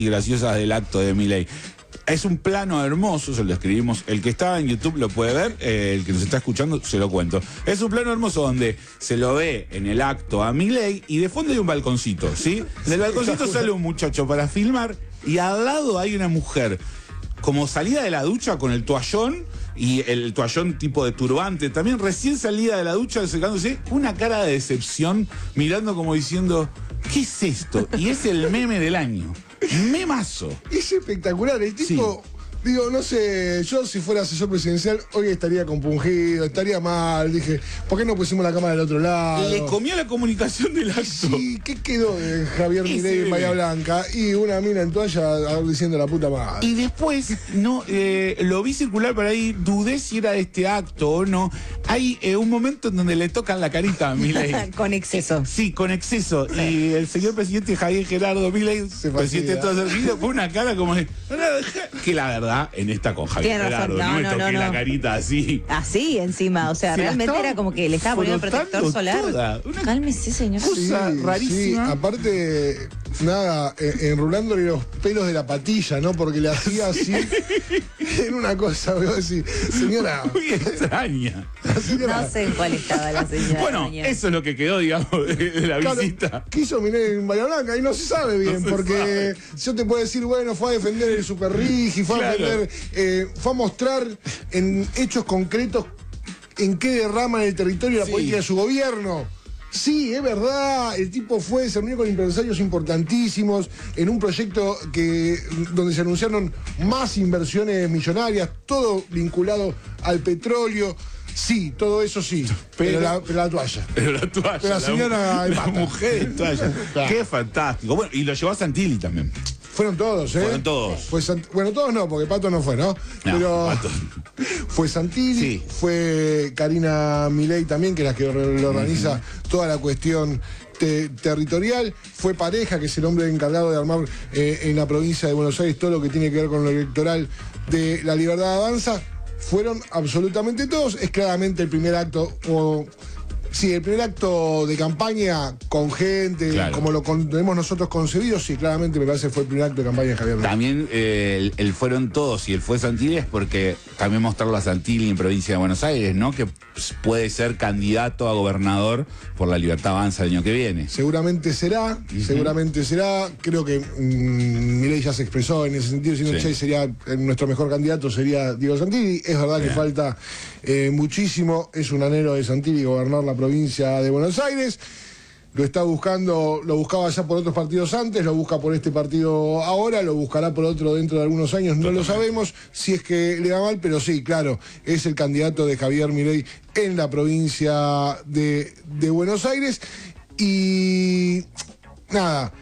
graciosas del acto de Milei. Es un plano hermoso, se lo escribimos. El que está en YouTube lo puede ver, el que nos está escuchando se lo cuento. Es un plano hermoso donde se lo ve en el acto a Milei y de fondo hay un balconcito, ¿sí? Del balconcito sale un muchacho para filmar y al lado hay una mujer como salida de la ducha con el toallón y el toallón tipo de turbante, también recién salida de la ducha, secándose, una cara de decepción, mirando como diciendo, ¿qué es esto? Y es el meme del año. Memazo. Es espectacular, el tipo, digo, no sé, yo si fuera asesor presidencial, hoy estaría compungido, estaría mal, dije, ¿por qué no pusimos la cámara del otro lado? Le comió la comunicación del acto. Sí, ¿qué quedó de Javier Milei en Bahía Blanca? Y una mina en toalla diciendo la puta madre. Y después, no, lo vi circular por ahí, dudé si era de este acto o no. Hay un momento en donde le tocan la carita a Milei. Con exceso. Sí, con exceso. Y el señor presidente Javier Gerardo Milei, presidente de todo el servicio, pone una cara como de, que la verdad, en esta con Javier Tiene razón. Gerardo, no me toqué la carita así. Así encima, o sea, Se la realmente estaba era como que le estaba poniendo protector frotando solar. toda. Una Cálmese, señor. cosa rarísima. Sí, aparte, nada, enrulándole los pelos de la patilla, ¿no? Porque le hacía así. En una cosa, veo decir, señora. Muy extraña. Señora, No sé en cuál estaba la señora. Bueno, doña. eso es lo que quedó, digamos, de la claro, visita. quiso Milei en Bahía Blanca y no se sabe bien, No se porque yo te puedo decir, bueno, fue a defender el Super Rigi, fue a Claro. defender, fue a mostrar en hechos concretos en qué derrama en el territorio la Sí. política de su gobierno. Sí, es verdad, el tipo se reunió con empresarios importantísimos en un proyecto donde se anunciaron más inversiones millonarias, todo vinculado al petróleo. Sí, todo eso sí, pero la toalla. Pero la toalla. Pero la señora la Pata. mujer en toalla. Claro. Qué fantástico. Bueno, y lo llevó a Santilli también. Fueron todos, ¿eh? Fueron todos. Bueno, todos no, porque Pato no fue, ¿no? Pero Pato. fue Santilli, Sí. fue Karina Milei también, que es la que lo organiza toda la cuestión territorial. Fue Pareja, que es el hombre encargado de armar en la provincia de Buenos Aires todo lo que tiene que ver con lo electoral de La Libertad Avanza. Fueron absolutamente todos. Es claramente el primer acto, sí, el primer acto de campaña con gente, Claro. como lo tenemos nosotros concebido, sí, claramente me parece que fue el primer acto de campaña de Javier Milei. También el fueron todos y el fue Santilli es porque también mostrarlo a Santilli en provincia de Buenos Aires, ¿no? Que puede ser candidato a gobernador por La Libertad Avanza el año que viene. Seguramente será. Creo que Milei ya se expresó en ese sentido, diciendo Sí. que sería nuestro mejor candidato sería Diego Santilli. Es verdad que Bien. falta muchísimo. Es un anhelo de Santilli gobernar la provincia de Buenos Aires. Lo está buscando, lo buscaba ya por otros partidos antes, lo busca por este partido ahora, lo buscará por otro dentro de algunos años, no lo sabemos si es que le va mal, pero sí, claro, es el candidato de Javier Milei en la provincia de Buenos Aires. Y nada,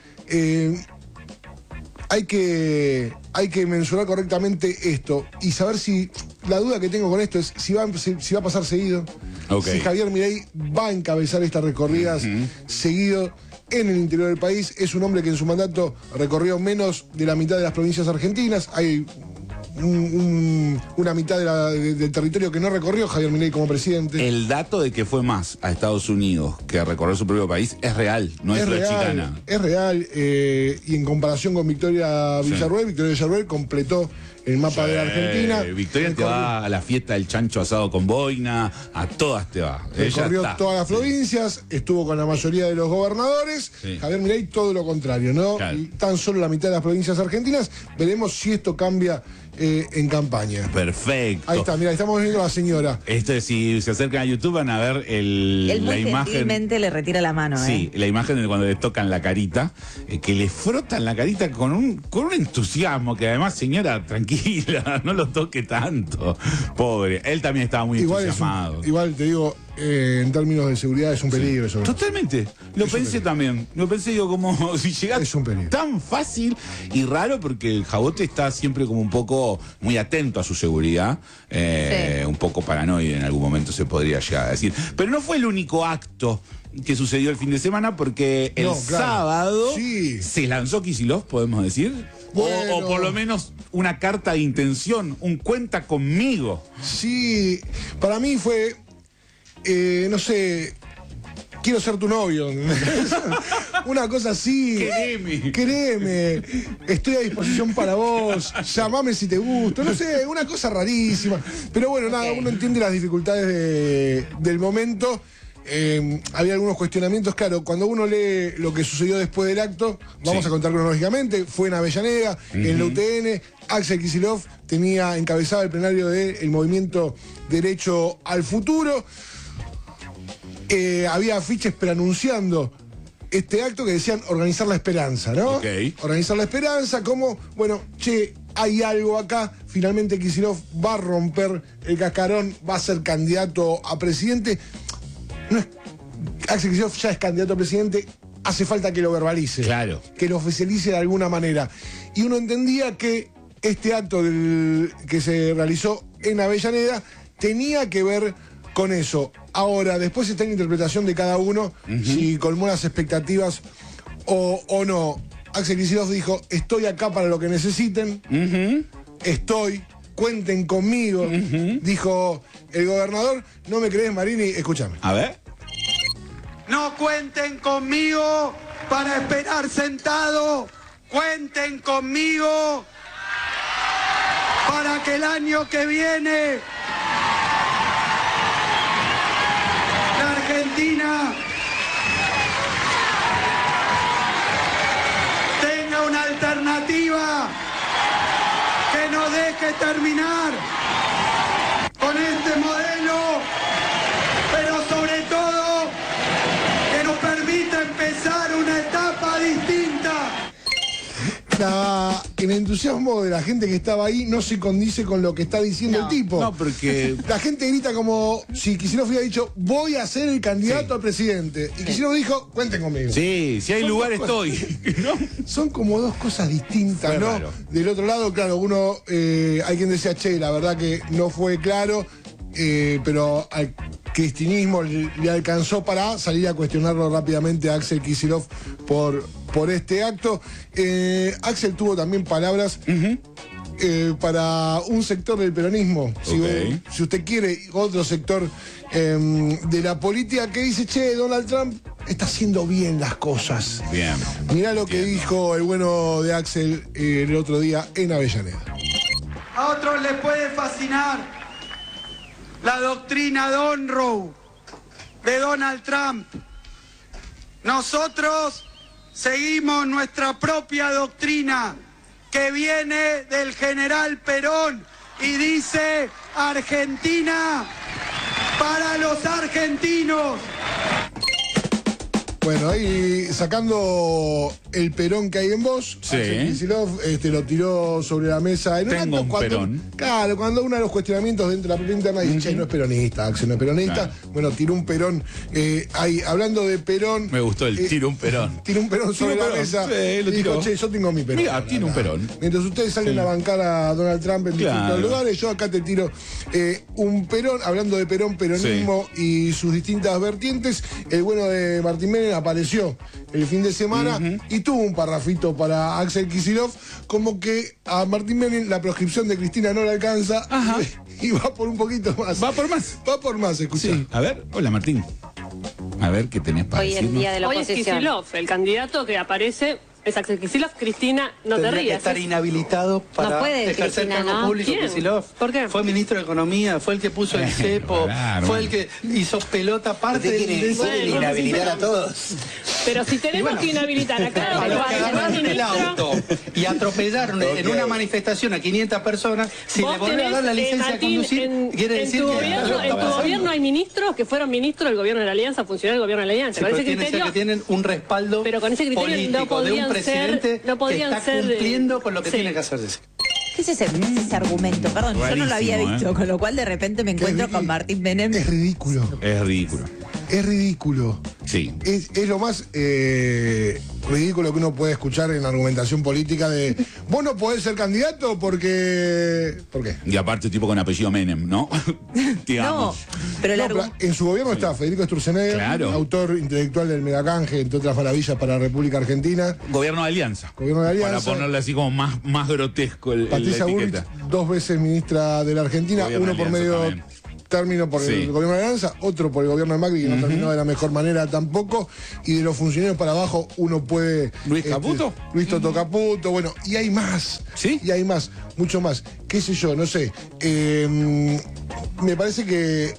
hay que mencionar correctamente esto y saber si, la duda que tengo con esto es si va a pasar seguido. Ok. Si Javier Milei va a encabezar estas recorridas seguido en el interior del país. Es un hombre que en su mandato recorrió menos de la mitad de las provincias argentinas. Hay una mitad del territorio que no recorrió Javier Milei como presidente. El dato de que fue más a Estados Unidos que a recorrer su propio país es real, no es una chicana. Es real, y en comparación con Victoria Villarruel completó el mapa de la Argentina. Victoria te va a la fiesta del chancho asado con boina, a todas te va. Recorrió Ella está. todas las provincias, estuvo con la mayoría de los gobernadores. Sí. Javier Milei todo lo contrario, ¿no? Claro. Y tan solo la mitad de las provincias argentinas. Veremos si esto cambia en campaña. Perfecto. Ahí está, mira, estamos viendo a la señora. Esto es, si se acercan a YouTube van a ver Él la muy imagen. gentilmente le retira la mano, Sí, la imagen de cuando le tocan la carita, que le frotan la carita con un entusiasmo, que además, señora, tranquila, no lo toque tanto. Pobre. Él también estaba muy entusiasmado. Igual te digo, en términos de seguridad es un peligro eso. Totalmente. Lo Es un pensé peligro. también. Lo pensé, digo, como si llegás Es un peligro. tan fácil y raro, porque el Jabote está siempre como un poco muy atento a su seguridad. Sí. Un poco paranoide en algún momento se podría llegar a decir. Pero no fue el único acto que sucedió el fin de semana, porque el No, claro. sábado Sí. se lanzó Kicillof, podemos decir. Bueno. O por lo menos una carta de intención, un cuenta conmigo. Sí, para mí fue, no sé, quiero ser tu novio. Una cosa así. Créeme. Estoy a disposición para vos. Llamame si te gusta. No sé, una cosa rarísima. Pero bueno, nada, uno entiende las dificultades del momento. Había algunos cuestionamientos, claro, cuando uno lee lo que sucedió después del acto, vamos a contar cronológicamente, fue en Avellaneda, en la UTN, Axel Kicillof encabezaba el plenario del movimiento Derecho al Futuro, había afiches preanunciando este acto que decían organizar la esperanza, ¿no? Okay. Organizar la esperanza, como, bueno, hay algo acá, finalmente Kicillof va a romper el cascarón, va a ser candidato a presidente. Axel Kicillof ya es candidato a presidente, hace falta que lo verbalice. Claro. Que lo oficialice de alguna manera. Y uno entendía que este acto que se realizó en Avellaneda tenía que ver con eso. Ahora, después está en interpretación de cada uno, si colmó las expectativas o no. Axel Kicillof dijo, estoy acá para lo que necesiten, cuenten conmigo, dijo el gobernador. ¿No me crees, Marini? Escúchame. A ver. No cuenten conmigo para esperar sentado, cuenten conmigo para que el año que viene la Argentina tenga una alternativa que nos deje terminar con este modelo, pero sobre todo que nos permita empezar una etapa distinta. El entusiasmo de la gente que estaba ahí no se condice con lo que está diciendo el tipo. No, porque... La gente grita como si Kicillof hubiera dicho, voy a ser el candidato a presidente. Y Kicillof dijo, cuenten conmigo. Sí, si hay lugar estoy. ¿No? Son como dos cosas distintas, Fue ¿no? raro. Del otro lado, claro, uno, hay quien decía, la verdad que no fue claro, pero al cristinismo le alcanzó para salir a cuestionarlo rápidamente a Axel Kicillof por este acto. Axel tuvo también palabras para un sector del peronismo, si usted quiere, otro sector de la política que dice, Donald Trump está haciendo bien las cosas. Bien. Mirá lo que dijo el bueno de Axel el otro día en Avellaneda. A otros les puede fascinar la doctrina Monroe de Donald Trump. Nosotros seguimos nuestra propia doctrina que viene del general Perón y dice Argentina para los argentinos. Bueno, ahí sacando el Perón que hay en vos, Sí. Axel Kicillof lo tiró sobre la mesa en un Tengo acto un cuando, Perón. Claro, cuando uno de los cuestionamientos dentro de la propia interna dice, no es peronista, Axel no es peronista. Claro. Bueno, tiró un Perón. Ahí, hablando de Perón. Me gustó el tiro un Perón. Tiró un Perón sobre Tiró la Perón, mesa. sí, lo y dijo, tiró. yo tengo mi Perón. Mira, tiene un Perón. Mientras ustedes salen a bancar a Donald Trump en distintos Claro. lugares, yo acá te tiro un Perón, hablando de Perón, peronismo y sus distintas vertientes. El bueno de Martín Menem apareció el fin de semana y tuvo un parrafito para Axel Kicillof, como que a Martín Menem la proscripción de Cristina no le alcanza y va por un poquito más. ¿Va por más? Va por más, escuchá. Sí. A ver, hola Martín. A ver qué tenés para Hoy el decirnos. día de la Hoy es oposición. Kicillof, el candidato que aparece es Axel Kicillof. Cristina, no te Tendría que rías. estar inhabilitado para No puede, ejercer Cristina, cargo ¿no? público. ¿Quién? Kicillof. ¿Por qué? Fue ministro de Economía, fue el que puso el cepo, claro, fue bueno. el que hizo pelota parte ¿Usted quiere, de ese- Bueno, inhabilitar a todos? Pero si tenemos que inhabilitar a cada a los que uno, agarraron el ministro, auto y atropellaron en una manifestación a 500 personas, si vos le volvió a dar la tenés, licencia de Martín, conducir, quiere en decir tu que gobierno, algo en está tu pasando. gobierno hay ministros que fueron ministros del gobierno de la Alianza, funcionarios del gobierno de la Alianza. Sí, Con pero ese tiene que ser criterio, que tienen un respaldo pero con ese criterio político no de podían un presidente ser- no podían que está ser, cumpliendo con lo que sí. tiene que hacer. ¿Qué es ese argumento? Perdón, yo no lo había Rarísimo, visto, con lo cual de repente me encuentro con Martín Menem. Es ridículo. Es ridículo. Es ridículo. Sí. Es lo más ridículo que uno puede escuchar en argumentación política de vos no podés ser candidato porque... ¿Por qué? Y aparte tipo con apellido Menem, ¿no? No, Digamos. pero el No, pero argumento. en su gobierno está Federico Sturzenegger, Claro. autor intelectual del Megacanje, entre otras maravillas para la República Argentina. Gobierno de Alianza. Gobierno de Alianza. Para ponerle así como más grotesco la Patricia Bullrich, etiqueta. 2 veces ministra de la Argentina, Gobierno uno de por Alianza medio también. término por el gobierno de Lanza, otro por el gobierno de Macri, que no terminó de la mejor manera tampoco, y de los funcionarios para abajo uno puede... ¿Luis Caputo? Luis Toto Caputo, bueno, y hay más. ¿Sí? Y hay más, mucho más. Qué sé yo, no sé. Me parece que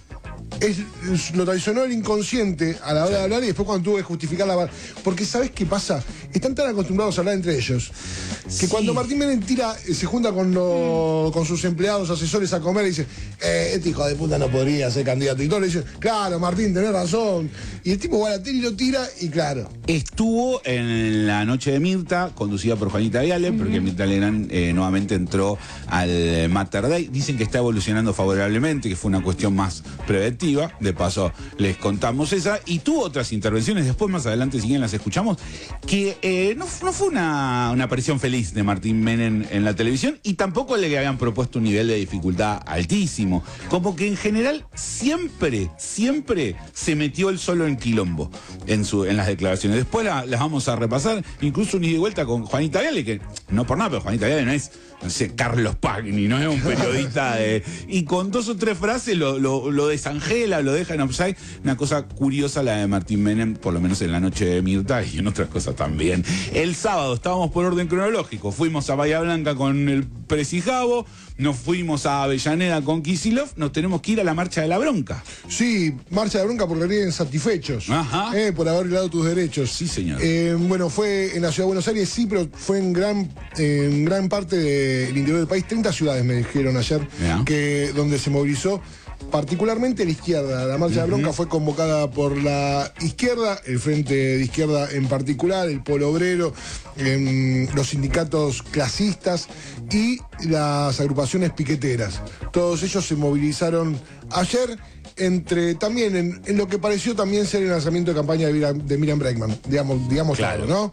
lo traicionó el inconsciente a la hora de hablar y después cuando tuvo que justificar la... Porque ¿sabes qué pasa? Están tan acostumbrados a hablar entre ellos que cuando Martín Menem se junta con sus empleados, asesores a comer y dice, este hijo de puta no podría ser candidato. Y todos le dicen, claro, Martín, tenés razón. Y el tipo va a la tele y lo tira y claro. Estuvo en la noche de Mirta, conducida por Juanita Viale, porque Mirta Legrand nuevamente entró al Mater Dei. Dicen que está evolucionando favorablemente, que fue una cuestión más preventiva. De paso, les contamos esa. Y tuvo otras intervenciones, después más adelante, si bien las escuchamos, que no fue una aparición feliz de Martín Menem en la televisión y tampoco le habían propuesto un nivel de dificultad altísimo. Como que en general siempre se metió él solo en quilombo en las declaraciones. Después las vamos a repasar, incluso un ida y vuelta con Juanita Viale, que no por nada, pero Juanita Viale no es, no sé, Carlos Pagni, no es un periodista y con 2 o 3 frases lo desangela, lo deja en offside. Una cosa curiosa la de Martín Menem, por lo menos en la noche de Mirta y en otras cosas también. El sábado estábamos por orden cronológico, fuimos a Bahía Blanca con el Precijabo, nos fuimos a Avellaneda con Kicillof, nos tenemos que ir a la Marcha de la Bronca. Sí, Marcha de la Bronca porque ríen satisfechos. Ajá. Por haber violado tus derechos. Sí, señor. Bueno, fue en la ciudad de Buenos Aires, sí, pero fue en gran parte del interior del país. 30 ciudades me dijeron ayer donde se movilizó particularmente la izquierda. La Marcha de la Bronca fue convocada por la izquierda, el Frente de Izquierda en particular, el Polo Obrero, los sindicatos clasistas y las agrupaciones piqueteras. Todos ellos se movilizaron ayer también en lo que pareció también ser el lanzamiento de campaña de Miriam Bregman, digamos claro, ¿no?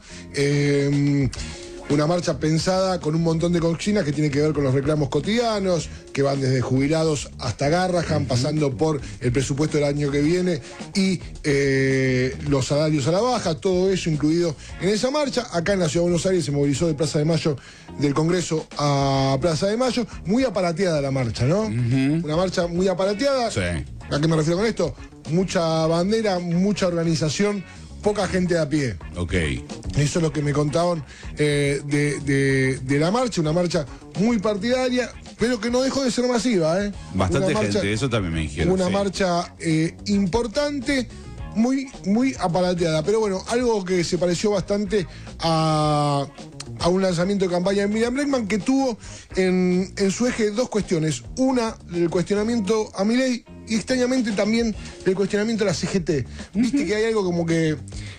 Una marcha pensada con un montón de consignas que tiene que ver con los reclamos cotidianos, que van desde jubilados hasta Garrahan, pasando por el presupuesto del año que viene y los salarios a la baja, todo eso incluido en esa marcha. Acá en la Ciudad de Buenos Aires se movilizó de Plaza de Mayo, del Congreso a Plaza de Mayo. Muy aparateada la marcha, ¿no? Una marcha muy aparateada. Sí. ¿A qué me refiero con esto? Mucha bandera, mucha organización, poca gente de a pie. Ok. Eso es lo que me contaban de la marcha, una marcha muy partidaria, pero que no dejó de ser masiva. Bastante gente, eso también me dijeron. Una marcha importante, muy aparateada. Pero bueno, algo que se pareció bastante a un lanzamiento de campaña de Miriam Bregman, que tuvo en su eje 2 cuestiones. Una, el cuestionamiento a Milei, y extrañamente también el cuestionamiento a la CGT. Viste que hay algo como que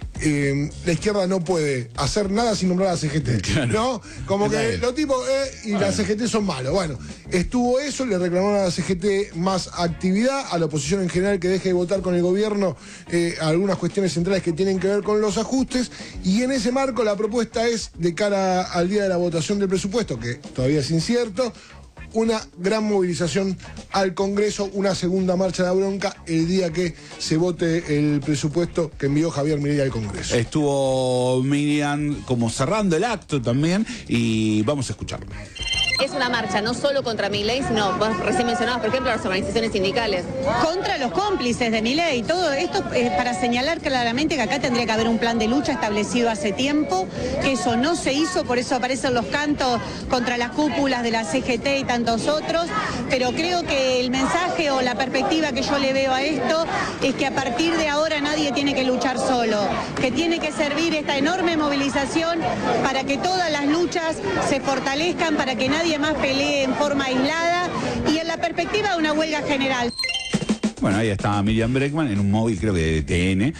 la izquierda no puede hacer nada sin nombrar a la CGT, claro, ¿no? Como que los tipos y la CGT son malos. Bueno, estuvo eso, le reclamaron a la CGT más actividad, a la oposición en general que deje de votar con el gobierno algunas cuestiones centrales que tienen que ver con los ajustes, y en ese marco la propuesta es, de cara al día de la votación del presupuesto, que todavía es incierto, una gran movilización al Congreso, una segunda marcha de la bronca el día que se vote el presupuesto que envió Javier Milei al Congreso. Estuvo Miriam como cerrando el acto también y vamos a escucharlo. Es una marcha no solo contra Milei, sino, vos recién mencionabas, por ejemplo, las organizaciones sindicales. Contra los cómplices de Milei. Todo esto es para señalar claramente que acá tendría que haber un plan de lucha establecido hace tiempo, que eso no se hizo, por eso aparecen los cantos contra las cúpulas de la CGT y tantos otros, pero creo que el mensaje o la perspectiva que yo le veo a esto es que a partir de ahora nadie tiene que luchar solo, que tiene que servir esta enorme movilización para que todas las luchas se fortalezcan, para que nadie más pelee en forma aislada y en la perspectiva de una huelga general. Bueno, ahí estaba Miriam Bregman en un móvil, creo que de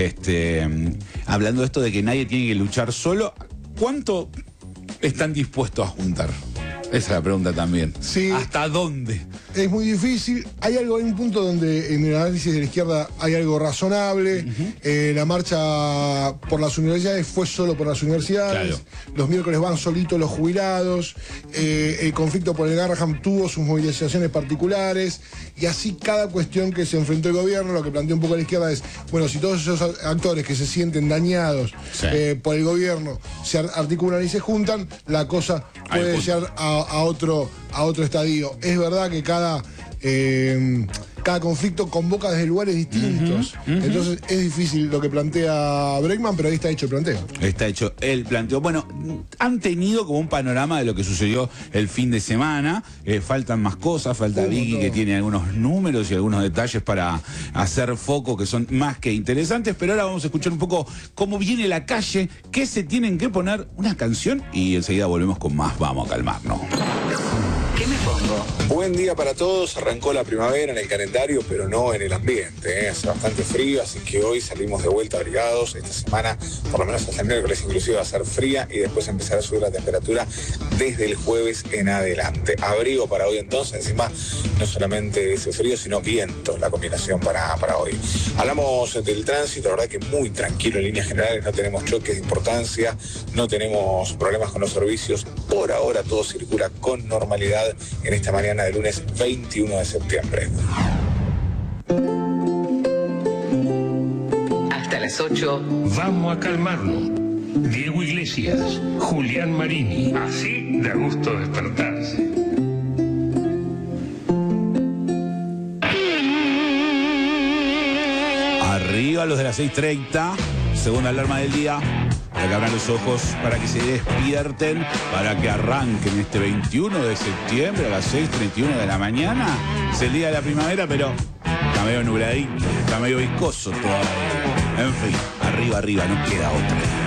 TN, hablando de esto de que nadie tiene que luchar solo. ¿Cuánto están dispuestos a juntar? Esa es la pregunta también. Sí. ¿Hasta dónde? Es muy difícil. Hay un punto donde en el análisis de la izquierda hay algo razonable. La marcha por las universidades fue solo por las universidades. Claro. Los miércoles van solitos los jubilados. El conflicto por el Garrahan tuvo sus movilizaciones particulares. Y así cada cuestión que se enfrentó el gobierno, lo que planteó un poco la izquierda es, bueno, si todos esos actores que se sienten dañados por el gobierno se articulan y se juntan, la cosa puede llegar a otro estadio. Es verdad que cada conflicto convoca desde lugares distintos. Entonces es difícil lo que plantea Bregman, pero ahí está hecho el planteo. Está hecho el planteo. Bueno, han tenido como un panorama de lo que sucedió el fin de semana. Faltan más cosas, falta Vicky, que tiene algunos números y algunos detalles para hacer foco que son más que interesantes, pero ahora vamos a escuchar un poco cómo viene la calle, qué se tienen que poner, una canción, y enseguida volvemos con más. Vamos a calmarnos. ¿Qué me pongo? Buen día para todos. Arrancó la primavera en el calendario, pero no en el ambiente. Hace bastante frío, así que hoy salimos de vuelta abrigados. Esta semana, por lo menos hasta el miércoles inclusive, va a ser fría y después empezará a subir la temperatura desde el jueves en adelante. Abrigo para hoy entonces, encima no solamente ese frío, sino viento, la combinación para hoy. Hablamos del tránsito, la verdad que muy tranquilo en líneas generales, no tenemos choques de importancia, no tenemos problemas con los servicios. Por ahora todo circula con normalidad en esta mañana de lunes 21 de septiembre. Hasta las 8. Vamos a calmarnos. Diego Iglesias, Julián Marini. Así da gusto despertarse. Arriba los de las 6:30, segunda alarma del día. Para que abran los ojos, para que se despierten, para que arranquen este 21 de septiembre a las 6:31 de la mañana. Es el día de la primavera, pero está medio nubladito, está medio viscoso todavía. En fin, arriba, no queda otra.